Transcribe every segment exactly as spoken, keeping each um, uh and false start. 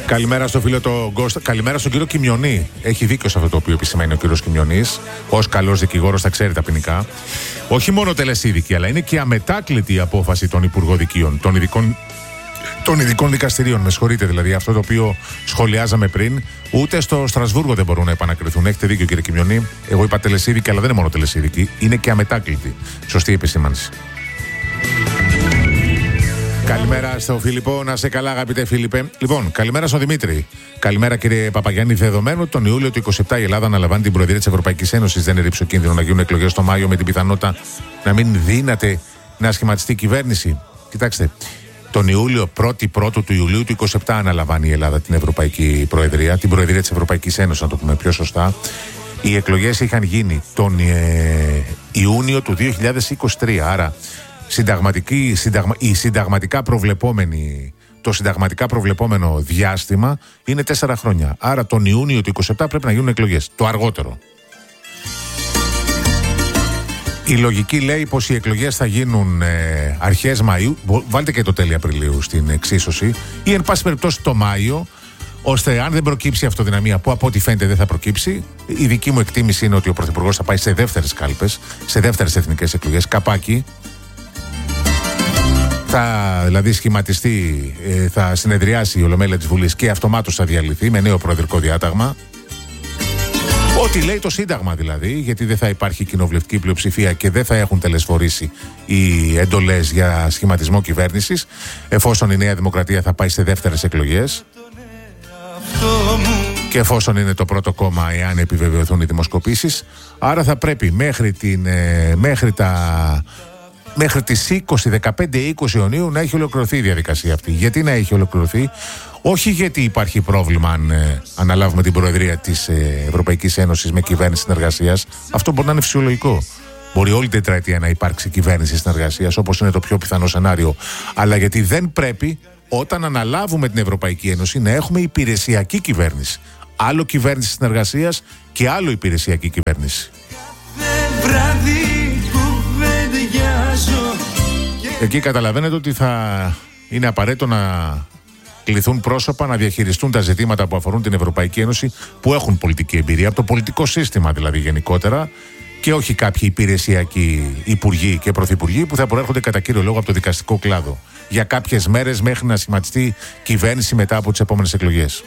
Καλημέρα στο φίλο το Γκώστα. Καλημέρα στον κύριο Κιμιονή. Έχει δίκιο σε αυτό το οποίο επισημαίνει ο κύριος Κιμιονής. Ως καλός δικηγόρος θα ξέρει τα ποινικά. Όχι μόνο τελεσίδικη, αλλά είναι και αμετάκλητη η απόφαση των υπουργοδικείων, των ειδικών, των ειδικών δικαστηρίων. Με συγχωρείτε, δηλαδή αυτό το οποίο σχολιάζαμε πριν. Ούτε στο Στρασβούργο δεν μπορούν να επανακριθούν. Έχετε δίκιο, κύριε Κιμιονή. Εγώ είπα τελεσίδικη, αλλά δεν είναι μόνο τελεσίδικη. Είναι και αμετάκλητη. Σωστή επισήμανση. Καλημέρα στο Φίλιππο, να σε καλά, αγαπητέ Φίλιππε. Λοιπόν, καλημέρα στον Δημήτρη. Καλημέρα, κύριε Παπαγιάννη. Δεδομένου τον Ιούλιο του είκοσι επτά η Ελλάδα αναλαμβάνει την Προεδρία της Ευρωπαϊκής Ένωσης. Δεν είναι ρηψοκίνδυνο να γίνουν εκλογές το Μάιο με την πιθανότητα να μην δύναται να σχηματιστεί κυβέρνηση? Κοιτάξτε, τον Ιούλιο, πρώτη πρώτου του Ιουλίου του είκοσι επτά αναλαμβάνει η Ελλάδα την Ευρωπαϊκή Προεδρία, την Προεδρία της Ευρωπαϊκής Ένωσης, να το πούμε πιο σωστά. Οι εκλογές είχαν γίνει τον ε, Ιούνιο του δύο χιλιάδες είκοσι τρία. Άρα, συνταγματική, συνταγμα, η συνταγματικά προβλεπόμενη, το συνταγματικά προβλεπόμενο διάστημα είναι τέσσερα χρόνια. Άρα τον Ιούνιο του είκοσι επτά πρέπει να γίνουν εκλογές, το αργότερο. Η λογική λέει πως οι εκλογές θα γίνουν ε, αρχές Μαΐου, βάλτε και το τέλη Απριλίου στην εξίσωση, ή εν πάση περιπτώσει το Μάιο, ώστε αν δεν προκύψει αυτοδυναμία, που από ό,τι φαίνεται δεν θα προκύψει, η δική μου εκτίμηση είναι ότι ο Πρωθυπουργός θα πάει σε δεύτερες κάλπες, σε δεύτερες εθνικές εκλογές, καπάκι. Θα δηλαδή σχηματιστεί, θα συνεδριάσει η Ολομέλεια της Βουλής και αυτομάτως θα διαλυθεί με νέο προεδρικό διάταγμα. Ό,τι λέει το Σύνταγμα δηλαδή, γιατί δεν θα υπάρχει κοινοβουλευτική πλειοψηφία και δεν θα έχουν τελεσφορήσει οι εντολές για σχηματισμό κυβέρνησης, εφόσον η Νέα Δημοκρατία θα πάει σε δεύτερες εκλογές και εφόσον είναι το πρώτο κόμμα, εάν επιβεβαιωθούν οι δημοσκοπήσεις. Άρα θα πρέπει μέχρι, την, μέχρι τα... μέχρι τις είκοσι, δεκαπέντε είκοσι Ιουνίου να έχει ολοκληρωθεί η διαδικασία αυτή. Γιατί να έχει ολοκληρωθεί? Όχι γιατί υπάρχει πρόβλημα αν ε, αναλάβουμε την Προεδρία της ε, Ευρωπαϊκής Ένωσης με κυβέρνηση συνεργασίας. Αυτό μπορεί να είναι φυσιολογικό. Μπορεί όλη την τετραετία να υπάρξει κυβέρνηση συνεργασίας, όπως είναι το πιο πιθανό σενάριο. Αλλά γιατί δεν πρέπει όταν αναλάβουμε την Ευρωπαϊκή Ένωση να έχουμε υπηρεσιακή κυβέρνηση. Άλλο κυβέρνηση συνεργασίας και άλλο υπηρεσιακή κυβέρνηση. Εκεί καταλαβαίνετε ότι θα είναι απαραίτητο να κληθούν πρόσωπα να διαχειριστούν τα ζητήματα που αφορούν την Ευρωπαϊκή Ένωση, που έχουν πολιτική εμπειρία, από το πολιτικό σύστημα δηλαδή γενικότερα, και όχι κάποιοι υπηρεσιακοί υπουργοί και πρωθυπουργοί που θα προέρχονται κατά κύριο λόγο από το δικαστικό κλάδο για κάποιες μέρες μέχρι να σχηματιστεί κυβέρνηση μετά από τις επόμενες εκλογές.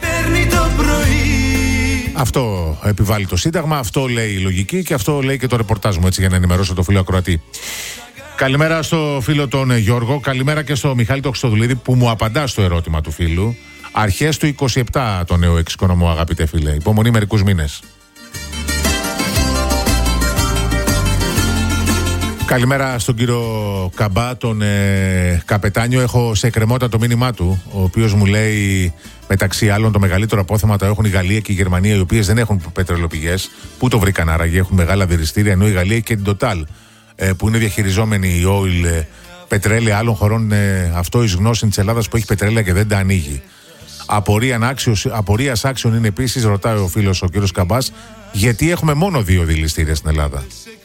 Αυτό επιβάλλει το Σύνταγμα, αυτό λέει η λογική και αυτό λέει και το ρεπορτάζ μου, έτσι, για να ενημερώσω το φίλο ακροατή. Καλημέρα στο φίλο τον Γιώργο, καλημέρα και στο Μιχάλη το Χρυστοδουλίδη που μου απαντά στο ερώτημα του φίλου. Αρχές του είκοσι επτά το νέο εξοικονομώ, αγαπητέ φίλε. Υπομονή μερικούς μήνες. Καλημέρα στον κύριο Καμπά, τον ε, καπετάνιο. Έχω σε εκκρεμότητα το μήνυμά του, ο οποίος μου λέει μεταξύ άλλων το μεγαλύτερο απόθεμα το έχουν η Γαλλία και η Γερμανία, οι οποίες δεν έχουν πετρελαιοπηγές. Πού το βρήκαν άραγε? Έχουν μεγάλα δηληστήρια, ενώ η Γαλλία και την Total, που είναι διαχειριζόμενη η oil, πετρέλαια άλλων χωρών, αυτό εις γνώση της Ελλάδας που έχει πετρέλαια και δεν τα ανοίγει. Απορίας άξιων είναι επίσης, ρωτάει ο φίλος ο κύριος Καμπάς, γιατί έχουμε μόνο δύο δηληστήρια στην Ελλάδα.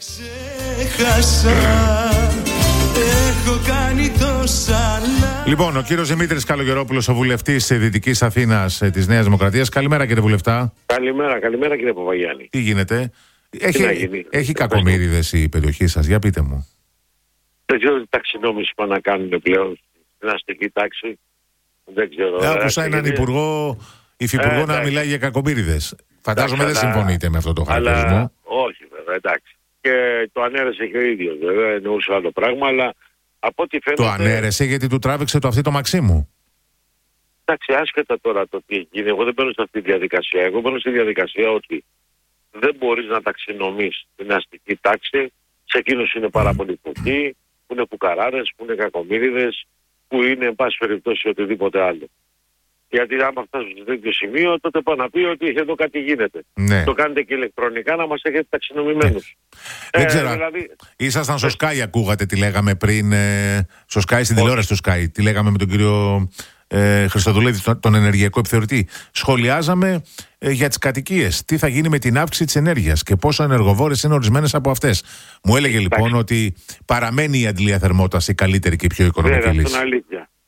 Λοιπόν, ο κύριος Δημήτρης Καλογερόπουλος, ο βουλευτής της Δυτικής Αθήνας της Νέας Δημοκρατίας. Καλημέρα, κύριε βουλευτά. Καλημέρα, καλημέρα κύριε Παπαγιάννη. Τι γίνεται? Έχει, έχει κακομοίριδες η περιοχή σας, για πείτε μου. Δεν ξέρω τι ταξινόμηση πάνε να κάνουν πλέον στην αστική τάξη. Δεν ξέρω. Άκουσα έναν υπουργό, υφυπουργό ε, να μιλάει για κακομοίριδες. Φαντάζομαι δεν συμφωνείτε με αυτό το χαρακτηρισμό. Όχι βέβαια, εντάξει. Και το ανέρεσε και ο ίδιος, βέβαια, εννοούσε άλλο πράγμα, αλλά από ό,τι φαίνεται... Το ανέρεσε γιατί του τράβηξε το αυτή το Μαξίμου. Εντάξει, άσχετα τώρα το τι γίνει, εγώ δεν μπαίνω σε αυτή τη διαδικασία. Εγώ μπαίνω στη διαδικασία ότι δεν μπορείς να ταξινομείς την αστική τάξη σε εκείνους είναι πάρα πολύ φτωχοί, που είναι κουκαράδες, που είναι κακομοίριδες, που είναι εν πάση περιπτώσει οτιδήποτε άλλο. Γιατί άμα φτάσουν σε τέτοιο σημείο, τότε πάω να πει ότι εδώ κάτι γίνεται. Ναι. Το κάνετε και ηλεκτρονικά να μας έχετε ταξινομημένους. Ναι. Δεν ξέρω. Ε, δηλαδή... Ήσασταν στο Sky, ακούγατε τι λέγαμε πριν. Ε, στο Sky, στην τηλεόραση του Sky. Τι λέγαμε με τον κύριο ε, Χρυστοδουλίδη, τον, τον ενεργειακό επιθεωρητή. Σχολιάζαμε ε, για τις κατοικίες. Τι θα γίνει με την αύξηση της ενέργειας και πόσο ενεργοβόρες είναι ορισμένες από αυτές. Μου έλεγε λοιπόν Άξι. ότι παραμένει η αντλία θερμότητας η καλύτερη και η πιο οικονομική Βέβαια, λύση. Αυτό είναι αλήθεια.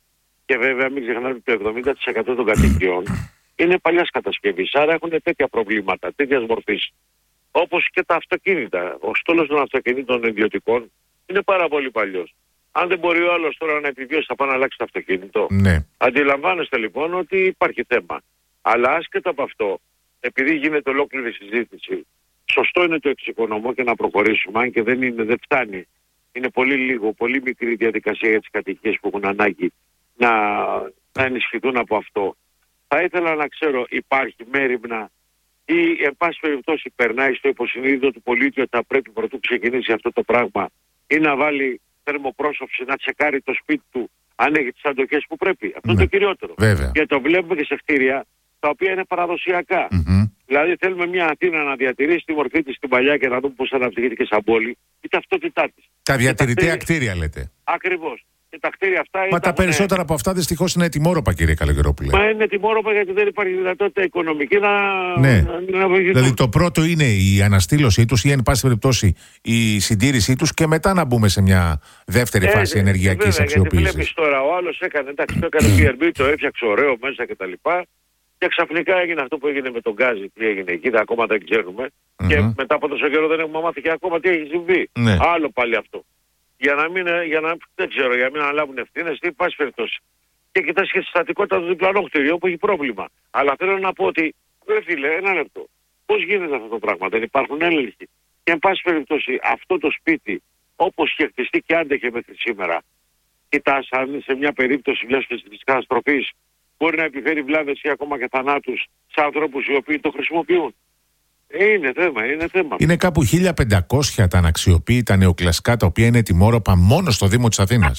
Και βέβαια μην ξεχνάμε ότι το εβδομήντα τοις εκατό των κατοικιών είναι παλιάς κατασκευής, άρα έχουν τέτοια προβλήματα, τέτοιας μορφής. Όπως και τα αυτοκίνητα. Ο στόλος των αυτοκινήτων ιδιωτικών είναι πάρα πολύ παλιός. Αν δεν μπορεί ο άλλος τώρα να επιβιώσει, θα πάει να αλλάξει το αυτοκίνητο. Ναι. Αντιλαμβάνεστε λοιπόν ότι υπάρχει θέμα. Αλλά άσχετα από αυτό, επειδή γίνεται ολόκληρη συζήτηση, σωστό είναι το εξοικονομώ και να προχωρήσουμε, αν και δεν, είναι, δεν φτάνει. Είναι πολύ λίγο, πολύ μικρή διαδικασία για τις κατοικίες που έχουν ανάγκη να, να ενισχυθούν από αυτό. Θα ήθελα να ξέρω, υπάρχει μέριμνα ή εν πάση περιπτώσει περνάει στο υποσυνείδητο του πολίτη ότι θα πρέπει πρωτού ξεκινήσει αυτό το πράγμα ή να βάλει θερμοπρόσωψη, να τσεκάρει το σπίτι του αν έχει τις αντοχές που πρέπει. Αυτό ναι. είναι το κυριότερο. Βέβαια. Και το βλέπουμε και σε κτίρια τα οποία είναι παραδοσιακά. Mm-hmm. Δηλαδή θέλουμε μια Αθήνα να διατηρήσει τη μορφή της στην παλιά και να δούμε πώς αναπτυχείται και σαν πόλη, η ταυτότητά της. Τα διατηρητέα τα κτίρια... κτίρια λέτε. Ακριβώς. Και τα κτίρια αυτά. Μα ήταν... τα περισσότερα από αυτά δυστυχώς είναι ετοιμόρροπα, κύριε Καλογερόπουλε. Μα είναι ετοιμόρροπα γιατί δεν υπάρχει δυνατότητα οικονομική να. Ναι. να, να δηλαδή το πρώτο είναι η αναστήλωσή τους ή εν πάση περιπτώσει η συντήρησή τους και μετά να μπούμε σε μια δεύτερη ε, φάση ενεργειακής αξιοποίησης. Γιατί βλέπεις τώρα, ο άλλος έκανε, εντάξει, το έκανε πι αρ μπι, το έφτιαξε ωραίο μέσα κτλ. Και ξαφνικά έγινε αυτό που έγινε με τον Γκάζι, τι έγινε εκεί, δεν, ακόμα δεν ξέρουμε. Mm-hmm. Και μετά από τόσο καιρό δεν έχουμε μάθει και ακόμα τι έχει συμβεί. Ναι. Άλλο πάλι αυτό. Για να μην, για να, δεν ξέρω, για να μην αναλάβουν ευθύνες, τι πάση περιπτώσει. Και κοιτάς και στη στατικότητα του διπλανού κτηρίου που έχει πρόβλημα. Αλλά θέλω να πω ότι, ρε φίλε, ένα λεπτό. Πώς γίνεται αυτό το πράγμα, δεν υπάρχουν έλεγχοι. Και εν πάση περιπτώσει αυτό το σπίτι, όπως είχε χτιστεί και άντεχε μέχρι σήμερα, κοιτάς αν σε μια περίπτωση μιας φυσικής καταστροφής μπορεί να επιφέρει βλάβες ή ακόμα και θανάτους σε ανθρώπους οι οποίοι το χρησιμοποιούν. Ε, είναι θέμα, είναι θέμα. Είναι κάπου χίλια πεντακόσια τα αναξιοποίητα νεοκλασικά τα οποία είναι ετοιμόρροπα μόνο στο Δήμο της Αθήνας.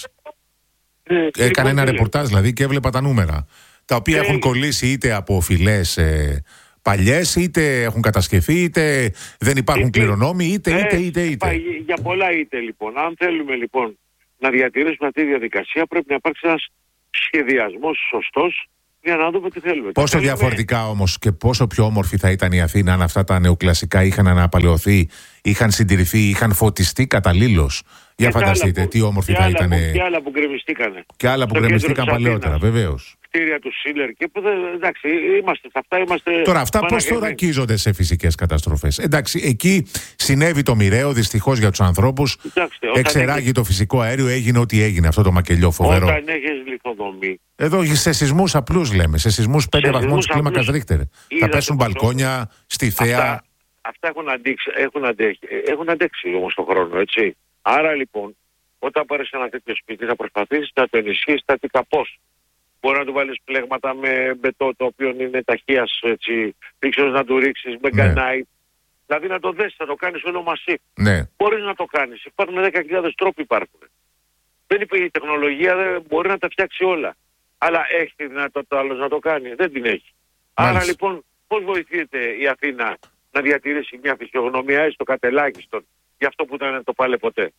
Ε, Έκανε ένα ρεπορτάζ δηλαδή και έβλεπα τα νούμερα. Τα οποία ε, έχουν κολλήσει είτε από οφειλές ε, παλιές, είτε έχουν κατασκευθεί, είτε δεν υπάρχουν κληρονόμοι, είτε, ε, είτε, είτε, είτε. Για πολλά είτε λοιπόν. Αν θέλουμε λοιπόν να διατηρήσουμε αυτή τη διαδικασία, πρέπει να υπάρξει ένας σχεδιασμός σωστός για να δούμε τι θέλουμε. Πόσο θέλουμε... διαφορετικά όμως και πόσο πιο όμορφη θα ήταν η Αθήνα αν αυτά τα νεοκλασικά είχαν αναπαλαιωθεί, είχαν συντηρηθεί, είχαν φωτιστεί καταλήλως. Για φανταστείτε που, τι όμορφη θα ήταν. Και άλλα που γκρεμιστήκανε. Και άλλα που γκρεμιστήκαν παλαιότερα, βεβαίως. Κτίρια του Σίλερ και που δεν. Εντάξει, είμαστε σε αυτά. Είμαστε τώρα, αυτά πώς θωρακίζονται σε φυσικές καταστροφές. Εντάξει, εκεί συνέβη το μοιραίο δυστυχώς για τους ανθρώπους. Εξεράγει έχεις... το φυσικό αέριο, έγινε ό,τι έγινε αυτό το μακελιό φοβερό. Όταν έχεις λιθοδομή. Εδώ σε σεισμούς απλούς λέμε. Σε σεισμούς πέντε βαθμούς κλίμακας Ρίχτερ. Θα πέσουν μπαλκόνια, στη θέα. Αυτά, αυτά έχουν, αντίξει, έχουν, αντέχει, έχουν αντέξει όμως τον χρόνο, έτσι. Άρα λοιπόν, όταν πάρεις ένα τέτοιο σπίτι, θα προσπαθήσεις να το ενισχύσεις στατικά πώς. Μπορεί να του βάλεις πλέγματα με μπετό, το οποίο είναι ταχείας, έτσι, ρίξεις να του ρίξεις με γκανάι. Ναι. Δηλαδή να το δέσεις, θα το κάνεις όλο μασί. Ναι. Μπορείς να το κάνεις. Υπάρχουν δέκα χιλιάδες τρόποι υπάρχουν. Δεν είπε η τεχνολογία, δεν μπορεί να τα φτιάξει όλα. Αλλά έχει τη δυνατότητα άλλος να το κάνει. Δεν την έχει. Μάλιστα. Άρα λοιπόν, πώς βοηθείται η Αθήνα να διατηρήσει μια φυσιογνωμία έστω κατελάχιστον για αυτό που ήταν το πάλε ποτέ.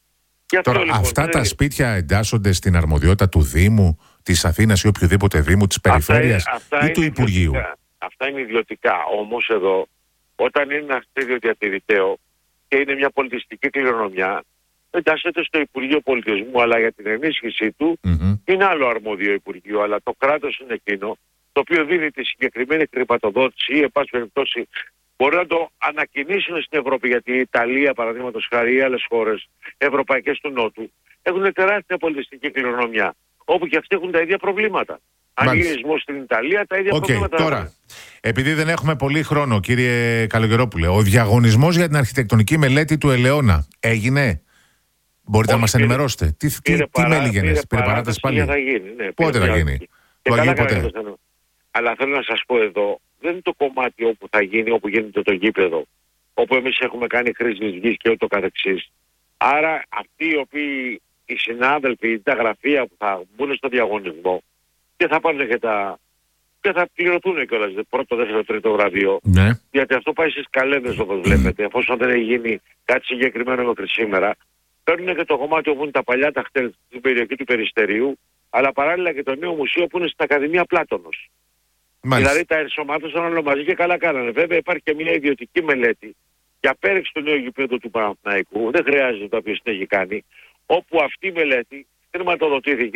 Τώρα, λοιπόν, αυτά δεν... τα σπίτια εντάσσονται στην αρμοδιότητα του Δήμου, της Αθήνας ή οποιοδήποτε Δήμου, της Περιφέρειας αυτά, αυτά ή του Υπουργείου. Ιδιωτικά. Αυτά είναι ιδιωτικά. Όμως εδώ, όταν είναι ένα κτίριο διατηρηταίο και είναι μια πολιτιστική κληρονομιά, εντάσσεται στο Υπουργείο Πολιτισμού, αλλά για την ενίσχυσή του mm-hmm. είναι άλλο αρμόδιο Υπουργείο. Αλλά το κράτος είναι εκείνο το οποίο δίνει τη συγκεκριμένη χρηματοδότηση ή, εν πάση περιπτώσει, μπορεί να το ανακοινήσουν στην Ευρώπη, γιατί η Ιταλία, παραδείγματος χάρη, ή άλλες χώρες ευρωπαϊκές του Νότου έχουν τεράστια πολιτιστική κληρονομιά, όπου και αυτοί έχουν τα ίδια προβλήματα. Ανοιγισμό στην Ιταλία, τα ίδια okay, προβλήματα. Τώρα, επειδή δεν έχουμε πολύ χρόνο, κύριε Καλογερόπουλε, ο διαγωνισμός για την αρχιτεκτονική μελέτη του Ελαιώνα έγινε? Μπορείτε Όχι, να μας πήρε, ενημερώσετε. Τι, τι, τι μέλη γενες, πήρε παράταση πάλι? Θα γίνει, ναι, πότε θα γίνει? Καλά, ποτέ. Αλλά θέλω να σας πω εδώ, δεν είναι το κομμάτι όπου θα γίνει, όπου γίνεται το γήπεδο, όπου εμείς έχουμε κάνει χρήση της γης και ούτω καθεξής. Άρα αυτοί οι οποίοι, οι συνάδελφοι, τα γραφεία που θα μπουν στο διαγωνισμό και θα πάνε και τα... και θα πληρωθούν κιόλας πρώτο, δεύτερο, τρίτο βραβείο. Ναι. Γιατί αυτό πάει στις καλένδες όπως βλέπετε, εφόσον δεν έχει γίνει κάτι συγκεκριμένο μέχρι σήμερα. Παίρνουν και το κομμάτι όπου είναι τα παλιά τα χτέλ στην περιοχή του Περιστερίου, αλλά παράλληλα και το νέο μουσείο που είναι στην Ακαδημία Πλάτωνος. Μάλιστα. Δηλαδή τα ενσωμάτωσαν όλο μαζί και καλά κάνανε. Βέβαια υπάρχει και μια ιδιωτική μελέτη για πέριξη του νέου γηπέδου του Παναθηναϊκού. Δεν χρειάζεται το οποίο την έχει κάνει. Όπου αυτή η μελέτη χρηματοδοτήθηκε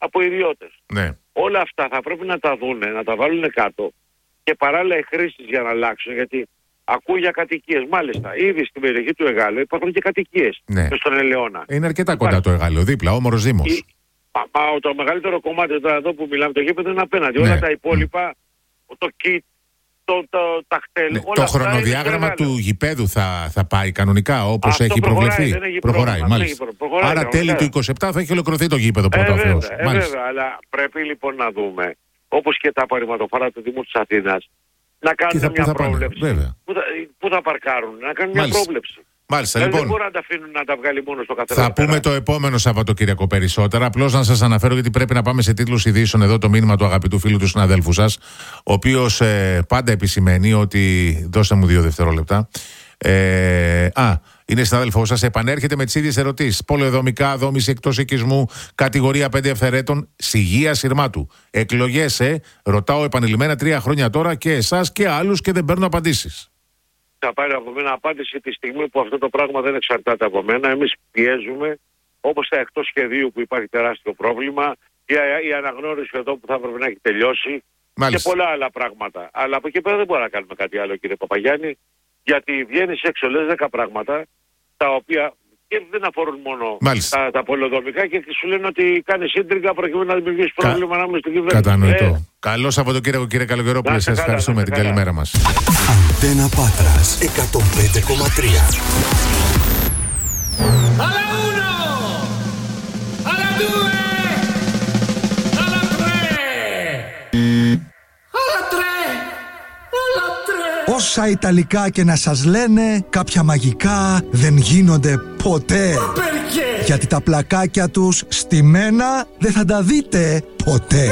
από ιδιώτες. Ναι. Όλα αυτά θα πρέπει να τα δούνε, να τα βάλουν κάτω και παράλληλα οι χρήστες για να αλλάξουν, γιατί ακούω για κατοικίες. Μάλιστα, ήδη στην περιοχή του Εγάλεω υπάρχουν και κατοικίες. Ναι. Και στον Ελαιώνα. Είναι αρκετά Υπάρχει. κοντά το Εγάλεο, δίπλα, όμορος Δήμος. Η... Μα, το μεγαλύτερο κομμάτι τώρα εδώ που μιλάμε, το γήπεδο είναι απέναντι. Ναι. Όλα τα υπόλοιπα, το κιτ, το, το, τα χτέλ, Ναι. όλα Το αυτά χρονοδιάγραμμα είναι του γηπέδου θα, θα πάει κανονικά όπως Αυτό έχει προχωράει, προβλεφθεί. δεν έχει Προχωράει, πρόβλημα, μάλιστα. δεν έχει προ- προχωράει, Άρα κανονικά. τέλη του είκοσι επτά θα έχει ολοκληρωθεί το γήπεδο Ε, πρώτα ο βέβαια, Θεός. ε, Μάλιστα. βέβαια, αλλά πρέπει λοιπόν να δούμε, όπως και τα απορριμματοφόρα του Δήμου της Αθήνας, να κάνουν θα- πού μια θα πάνε, πρόβλεψη. βέβαια. Πού θα, πού θα παρκάρουν, να κάνουν μια Μάλιστα. πρόβλεψη. Μάλιστα, Δηλαδή λοιπόν. δεν μπορούν να τα αφήνουν να τα βγάλει μόνο στο καθένα. Θα πούμε το επόμενο Σαββατοκύριακο περισσότερα. Απλώς να σας αναφέρω, γιατί πρέπει να πάμε σε τίτλους ειδήσεων, εδώ το μήνυμα του αγαπητού φίλου του συναδέλφου σας, ο οποίος ε, πάντα επισημαίνει ότι. Δώστε μου δύο δευτερόλεπτα. Ε, α, είναι συνάδελφός σας. Επανέρχεται με τις ίδιες ερωτήσεις. Πολεοδομικά, δόμηση εκτός οικισμού, κατηγορία πέντε ευθερέτων, συγεία σειρμάτου. Εκλογές, ε, ρωτάω επανειλημμένα τρία χρόνια τώρα και εσάς και άλλους και δεν παίρνω απαντήσεις. Θα πάρει από μένα απάντηση τη στιγμή που αυτό το πράγμα δεν εξαρτάται από μένα. Εμείς πιέζουμε, όπως τα εκτός σχεδίου που υπάρχει τεράστιο πρόβλημα, η, η αναγνώριση εδώ που θα έπρεπε να έχει τελειώσει. Μάλιστα. Και πολλά άλλα πράγματα. Αλλά από εκεί πέρα δεν μπορούμε να κάνουμε κάτι άλλο, κύριε Παπαγιάννη, γιατί βγαίνεις έξω, λες δέκα πράγματα, τα οποία και δεν αφορούν μόνο τα, τα πολεοδομικά και σου λένε ότι κάνει σύντριγγα προκειμένου να δημιουργήσει Κα... πρόβλημα ανάμεσα στην κυβέρνηση. Κατανοητό. Ε, Καλό Σαββατοκύριακο, κύριε Καλογερόπουλε. Σας ευχαριστούμε. Την καλημέρα μας. Αντένα Πάτρας εκατόν πέντε κόμμα τρία. Alla uno! Alla due! Alla tre! Alla tre! Alla tre! Όσα Ιταλικά και να σας λένε, κάποια μαγικά δεν γίνονται ποτέ. Perché? Γιατί τα πλακάκια τους στημένα δεν θα τα δείτε ποτέ.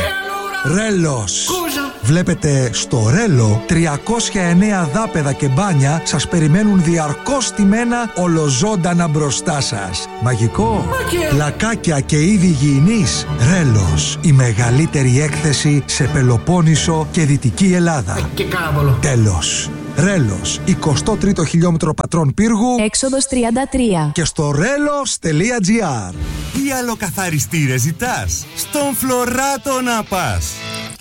Ρέλος. Βλέπετε, στο Ρέλο τριακόσια εννέα δάπεδα και μπάνια σας περιμένουν διαρκώς στημένα ολοζώντανα μπροστά σας. Μαγικό. Πλακάκια και είδη υγιεινής. Ρέλος. Η μεγαλύτερη έκθεση σε Πελοπόννησο και Δυτική Ελλάδα. Και κάβολο. Τέλος. Ρέλος. εικοστό τρίτο χιλιόμετρο πατρών πύργου. Έξοδος τριάντα τρία. Και στο ρέλος τελεία τζι άρ. Τι άλλο καθαριστήρε ζητάς? Στον Φλωράτο να πας.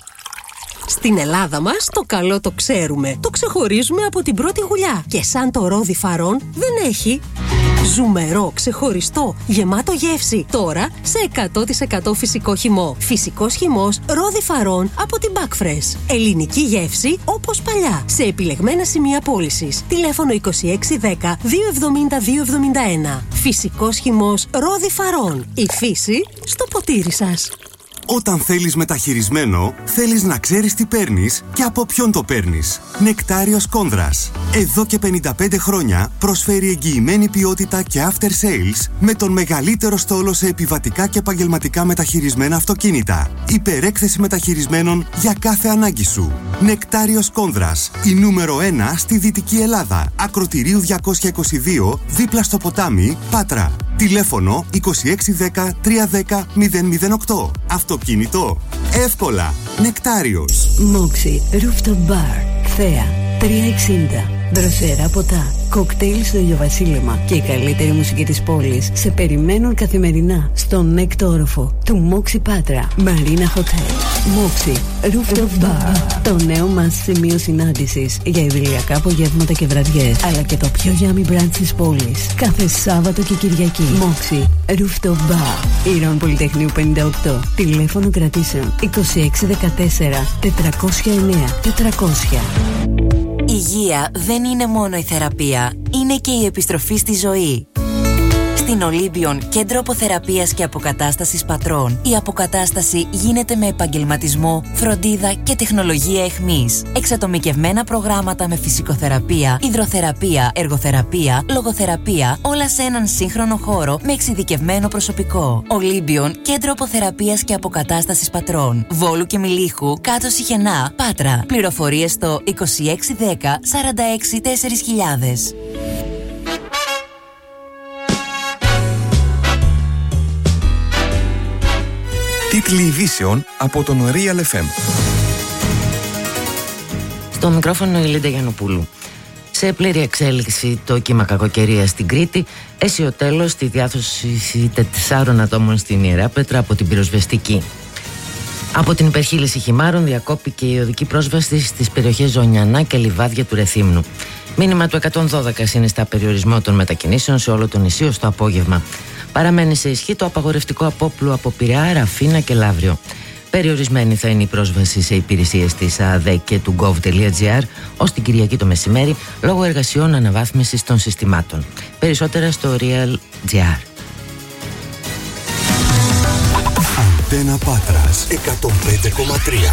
Στην Ελλάδα μας το καλό το ξέρουμε. Το ξεχωρίζουμε από την πρώτη γουλιά. Και σαν το ρόδι φαρών δεν έχει. Ζουμερό, ξεχωριστό, γεμάτο γεύση. Τώρα σε εκατό τοις εκατό φυσικό χυμό. Φυσικός χυμός ρόδι φαρών από την Backfresh. Ελληνική γεύση όπως παλιά. Σε επιλεγμένα σημεία πώλησης. Τηλέφωνο είκοσι έξι δέκα δύο εβδομήντα δύο εβδομήντα ένα. Φυσικός χυμός ρόδι φαρών. Η φύση στο ποτήρι σας. Όταν θέλεις μεταχειρισμένο, θέλεις να ξέρεις τι παίρνεις και από ποιον το παίρνεις. Νεκτάριος Κόνδρας. Εδώ και πενήντα πέντε χρόνια προσφέρει εγγυημένη ποιότητα και after sales με τον μεγαλύτερο στόλο σε επιβατικά και επαγγελματικά μεταχειρισμένα αυτοκίνητα. Υπερέκθεση μεταχειρισμένων για κάθε ανάγκη σου. Νεκτάριος Κόνδρας. Η νούμερο ένα στη Δυτική Ελλάδα. Ακροτηρίου διακόσια είκοσι δύο, δίπλα στο ποτάμι, Πάτρα. Τηλέφωνο είκοσι έξι δέκα τριακόσια δέκα μηδέν μηδέν οκτώ. Αυτοκίνητο. Εύκολα. Νεκτάριος. Μόξι Rooftop Bar. Θέα. τριακόσια εξήντα. Δροσερά ποτά. Κοκτέιλ στο ηλιοβασίλεμα. Και η καλύτερη μουσική της πόλης σε περιμένουν καθημερινά στον έκτο όροφο του Μόξι Πάτρα. Μαρίνα Hotel. Μόξι Rooftop Bar. Το νέο μας σημείο συνάντησης για ιδηλιακά απογεύματα και βραδιές. Αλλά και το πιο yummy brunch της πόλης. Κάθε Σάββατο και Κυριακή. Μόξι Rooftop Bar. Ήρων Πολυτεχνείου πενήντα οκτώ. Τηλέφωνο κρατήσεων είκοσι έξι δεκατέσσερα τετρακόσια εννέα τετρακόσια. Υγεία δεν είναι μόνο η θεραπεία, είναι και η επιστροφή στη ζωή. Στην Ολύμπιον, κέντρο αποθεραπείας και αποκατάστασης πατρών, η αποκατάσταση γίνεται με επαγγελματισμό, φροντίδα και τεχνολογία εχμής. Εξατομικευμένα προγράμματα με φυσικοθεραπεία, υδροθεραπεία, εργοθεραπεία, λογοθεραπεία, όλα σε έναν σύγχρονο χώρο με εξειδικευμένο προσωπικό. Ολύμπιον, κέντρο αποθεραπείας και αποκατάστασης πατρών. Βόλου και Μιλίχου, κάτω Σιχενά, Πάτρα. Πληροφορίες στο είκοσι έξι δέκα σαράντα έξι τέσσερα χιλιάδες. Τίτλοι ειδήσεων από τον Real εφ εμ. Στο μικρόφωνο η Λίντα Γιαννοπούλου. Σε πλήρη εξέλιξη το κύμα κακοκαιρίας στην Κρήτη. Έσιο τέλος στη διάδοση τεσσάρων ατόμων στην Ιεράπετρα από την πυροσβεστική. Από την υπερχείληση χυμάρων διακόπηκε η οδική πρόσβαση στις περιοχές Ζωνιανά και Λιβάδια του Ρεθύμνου. Μήνυμα του εκατόν δώδεκα συνιστά περιορισμό των μετακινήσεων σε όλο το νησί ως το απόγευμα. Παραμένει σε ισχύ το απαγορευτικό απόπλου από Πειραιά, Ραφίνα και Λαύριο. Περιορισμένη θα είναι η πρόσβαση σε υπηρεσίες της ΑΔΕ και του gov.gr ως την Κυριακή το μεσημέρι λόγω εργασιών αναβάθμισης των συστημάτων. Περισσότερα στο Real.gr. Αντένα Πάτρας εκατόν πέντε κόμμα τρία.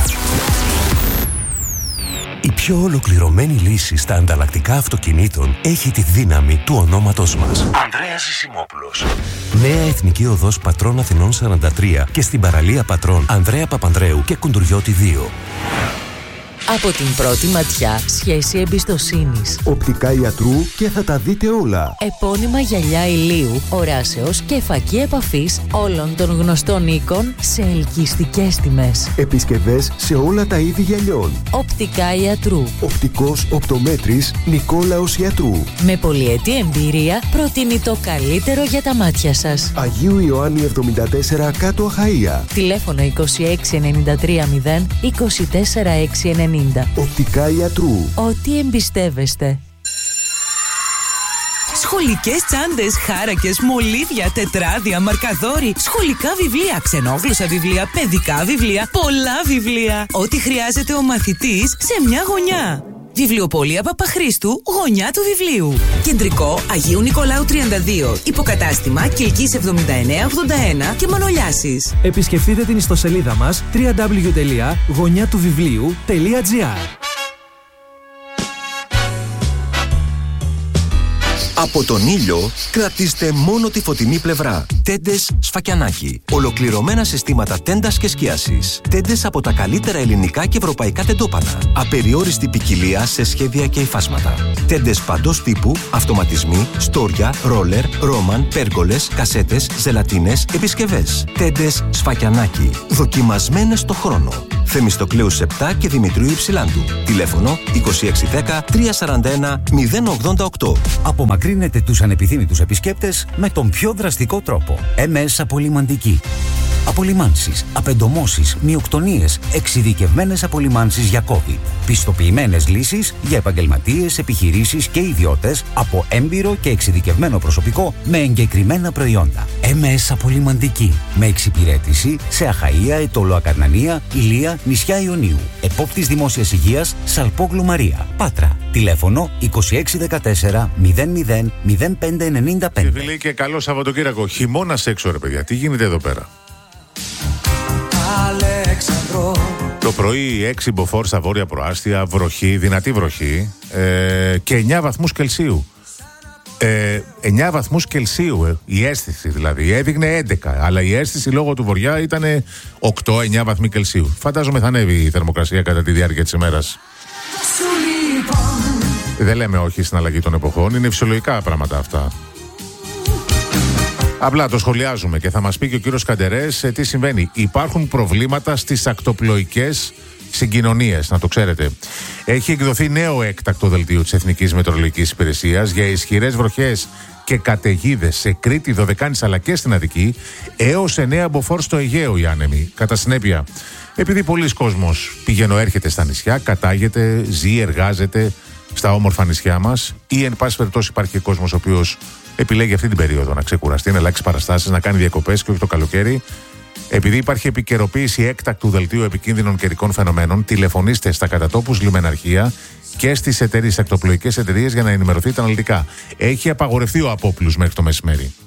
Η πιο ολοκληρωμένη λύση στα ανταλλακτικά αυτοκινήτων έχει τη δύναμη του ονόματός μας. Ανδρέας Ζησιμόπουλος. Νέα Εθνική Οδός Πατρών Αθηνών σαράντα τρία και στην παραλία Πατρών Ανδρέα Παπανδρέου και Κουντουριώτη δύο. Από την πρώτη ματιά, σχέση εμπιστοσύνης. Οπτικά ιατρού και θα τα δείτε όλα. Επώνυμα γυαλιά ηλίου, οράσεως και φακή επαφής όλων των γνωστών οίκων σε ελκυστικές τιμές. Επισκευές σε όλα τα είδη γυαλιών. Οπτικά ιατρού. Οπτικός οπτομέτρης Νικόλαος Ιατρού. Με πολυετή εμπειρία προτείνει το καλύτερο για τα μάτια σας. Αγίου Ιωάννη εβδομήντα τέσσερα κάτω Αχαΐα. Τηλέφωνο είκοσι έξι ενενήντα τρία μηδέν είκοσι τέσσερα έξι ενενήντα. Οπτικά Ιατρού. Ό,τι εμπιστεύεστε. Σχολικές τσάντες, χάρακες, μολύβια, τετράδια, μαρκαδόροι, σχολικά βιβλία, ξενόγλωσσα βιβλία, παιδικά βιβλία, πολλά βιβλία. Ό,τι χρειάζεται ο μαθητής σε μια γωνιά. Βιβλιοπωλεία Παπαχρήστου, γωνιά του βιβλίου. Κεντρικό Αγίου Νικολάου τριάντα δύο. Υποκατάστημα Κιλκής εβδομήντα εννέα ογδόντα ένα και Μανολιάσης. Επισκεφτείτε την ιστοσελίδα μας double-u double-u double-u τελεία γωνιά του βιβλίου τελεία gr. Από τον ήλιο κρατήστε μόνο τη φωτεινή πλευρά. Τέντες Σφακιανάκι. Ολοκληρωμένα συστήματα τέντας και σκίασης. Τέντες από τα καλύτερα ελληνικά και ευρωπαϊκά τεντόπανα. Απεριόριστη ποικιλία σε σχέδια και υφάσματα. Τέντες παντός τύπου, αυτοματισμοί, στόρια, ρόλερ, ρόμαν, πέργολες, κασέτες, ζελατίνες, επισκευές. Τέντες Σφακιανάκι. Δοκιμασμένες στο χρόνο. Θεμιστοκλέους επτά και Δημητρίου Υψηλάντου. Τηλέφωνο είκοσι έξι δέκα τριακόσια σαράντα ένα μηδέν ογδόντα οκτώ. Απομακρύνετε τους ανεπιθύμητους επισκέπτες με τον πιο δραστικό τρόπο. εμ ες Απολυμαντική. Απολυμάνσεις, απεντομώσεις, μυοκτονίες, εξειδικευμένες απολυμάνσεις για COVID. Πιστοποιημένες λύσεις για επαγγελματίες, επιχειρήσεις και ιδιώτες από έμπειρο και εξειδικευμένο προσωπικό με εγκεκριμένα προϊόντα. εμ ες Απολυμαντική. Με εξυπηρέτηση σε Αχαΐα, Ετώλο Ακαρνανία, Ηλία, νησιά Ιωνίου. Επόπτης Δημόσιας Υγείας, Σαλπόγλου Μαρία. Πάτρα. Τηλέφωνο είκοσι έξι δεκατέσσερα μηδέν μηδέν μηδέν πέντε ενενήντα πέντε. Και φίλοι, και καλό Σαββατοκύριακο. Χειμώνας έξω, ρε παιδιά. Τι γίνεται εδώ πέρα? Αλέξανδρο. Το πρωί έξι μποφόρ στα βόρεια προάστια, βροχή, δυνατή βροχή ε, και εννιά βαθμούς Κελσίου. Ε, εννιά βαθμούς Κελσίου, ε, η αίσθηση δηλαδή. Έδειχνε έντεκα, αλλά η αίσθηση λόγω του βοριά ήταν οκτώ εννιά βαθμοί Κελσίου. Φαντάζομαι θα ανέβει η θερμοκρασία κατά τη διάρκεια της ημέρας. Δεν λέμε όχι στην αλλαγή των εποχών, είναι φυσιολογικά πράγματα αυτά. Απλά το σχολιάζουμε και θα μας πει και ο κύριος Καντερές ε, τι συμβαίνει. Υπάρχουν προβλήματα στις ακτοπλοϊκές συγκοινωνίες, να το ξέρετε. Έχει εκδοθεί νέο έκτακτο δελτίο της Εθνικής Μετεωρολογικής Υπηρεσίας για ισχυρές βροχές και καταιγίδες σε Κρήτη, Δωδεκάνησα αλλά και στην Αττική, έως εννέα μποφόρ στο Αιγαίο οι άνεμοι. Κατά συνέπεια, επειδή πολλοί κόσμος πηγαίνω έρχεται στα νησιά, κατάγεται, ζει, εργάζεται στα όμορφα νησιά μας, ή εν πάση περιπτώσει υπάρχει και κόσμος ο οποίος επιλέγει αυτή την περίοδο να ξεκουραστεί, να αλλάξει παραστάσεις, να κάνει διακοπές και όχι το καλοκαίρι. Επειδή υπάρχει επικαιροποίηση έκτακτου δελτίου επικίνδυνων καιρικών φαινομένων, τηλεφωνήστε στα κατατόπους λιμεναρχεία και στις εταιρείες, ακτοπλοϊκές εταιρείες για να ενημερωθείτε αναλυτικά. Έχει απαγορευτεί ο απόπλους μέχρι το μεσημέρι.